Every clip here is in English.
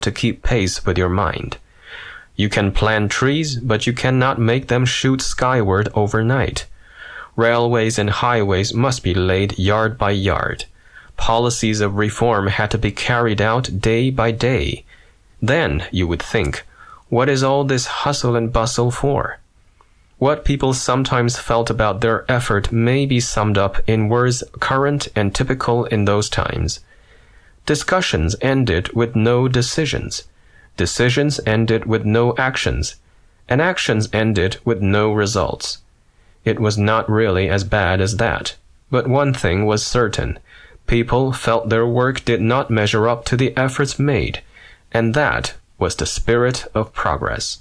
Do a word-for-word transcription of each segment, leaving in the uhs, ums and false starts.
to keep pace with your mind. You can plant trees, but you cannot make them shoot skyward overnight. Railways and highways must be laid yard by yard. Policies of reform had to be carried out day by day. Then you would think, what is all this hustle and bustle for? What people sometimes felt about their effort may be summed up in words current and typical in those times. Discussions ended with no decisions. Decisions ended with no actions. And actions ended with no results. It was not really as bad as that. But one thing was certain. People felt their work did not measure up to the efforts made, and that was the spirit of progress.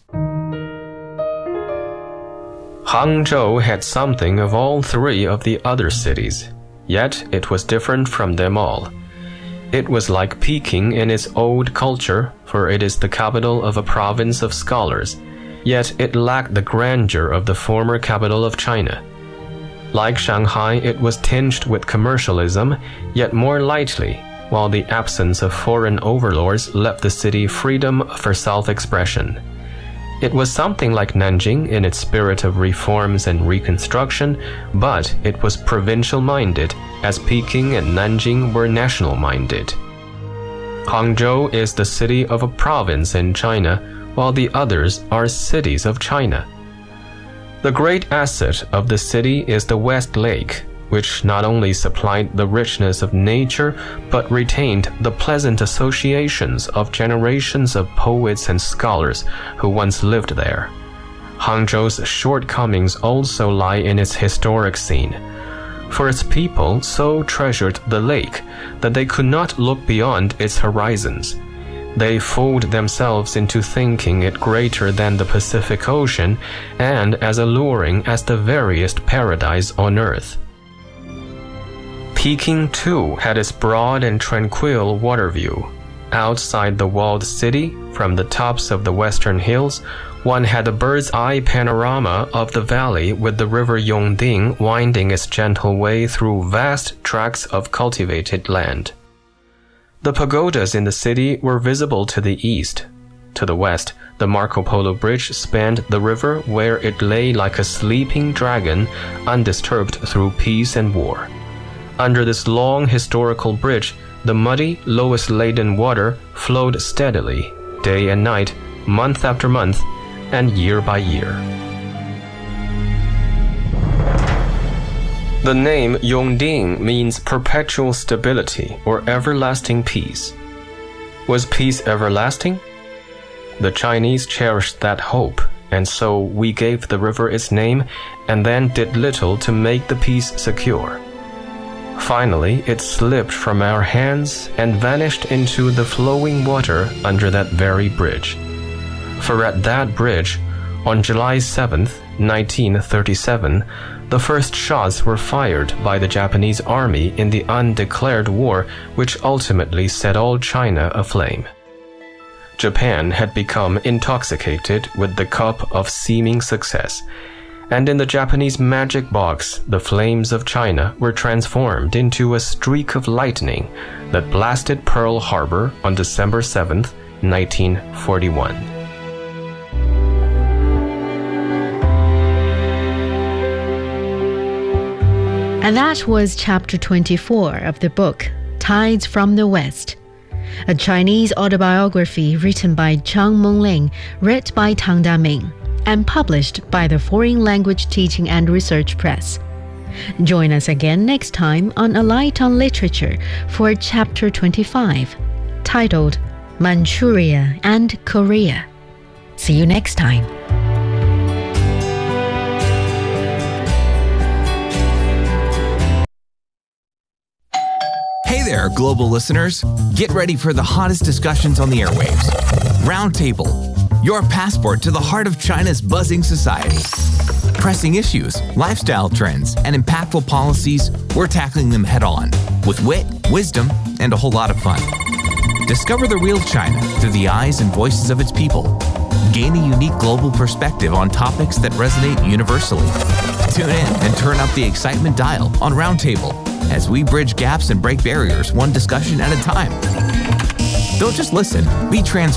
Hangzhou had something of all three of the other cities, yet it was different from them all. It was like Peking in its old culture, for it is the capital of a province of scholars, yet it lacked the grandeur of the former capital of China. Like Shanghai, it was tinged with commercialism, yet more lightly, while the absence of foreign overlords left the city freedom for self-expression. It was something like Nanjing in its spirit of reforms and reconstruction, but it was provincial-minded, as Peking and Nanjing were national-minded. Hangzhou is the city of a province in China, while the others are cities of China. The great asset of the city is the West Lake, which not only supplied the richness of nature, but retained the pleasant associations of generations of poets and scholars who once lived there. Hangzhou's shortcomings also lie in its historic scene, for its people so treasured the lake that they could not look beyond its horizons. They fooled themselves into thinking it greater than the Pacific Ocean and as alluring as the veriest paradise on earth. Peking, too, had its broad and tranquil water view. Outside the walled city, from the tops of the western hills, one had a bird's-eye panorama of the valley with the river Yongding winding its gentle way through vast tracts of cultivated land. The pagodas in the city were visible to the east. To the west, the Marco Polo Bridge spanned the river where it lay like a sleeping dragon, undisturbed through peace and war. Under this long historical bridge, the muddy, lowest-laden water flowed steadily, day and night, month after month, and year by year. The name Yongding means perpetual stability or everlasting peace. Was peace everlasting? The Chinese cherished that hope, and so we gave the river its name and then did little to make the peace secure. Finally, it slipped from our hands and vanished into the flowing water under that very bridge. For at that bridge, on July seventh, nineteen thirty-seven, the first shots were fired by the Japanese army in the undeclared war which ultimately set all China aflame. Japan had become intoxicated with the cup of seeming success, and in the Japanese magic box, the flames of China were transformed into a streak of lightning that blasted Pearl Harbor on December seventh, nineteen forty-one. And that was chapter twenty-four of the book, Tides from the West, a Chinese autobiography written by Zhang Mengling, read by Tang Daming, and published by the Foreign Language Teaching and Research Press. Join us again next time on A Light on Literature for chapter twenty-five, titled Manchuria and Korea. See you next time. Hey there, global listeners. Get ready for the hottest discussions on the airwaves. Roundtable, your passport to the heart of China's buzzing society. Pressing issues, lifestyle trends, and impactful policies, we're tackling them head-on with wit, wisdom, and a whole lot of fun. Discover the real China through the eyes and voices of its people. Gain a unique global perspective on topics that resonate universally. Tune in and turn up the excitement dial on Roundtable as we bridge gaps and break barriers one discussion at a time. Don't just listen, be transparent.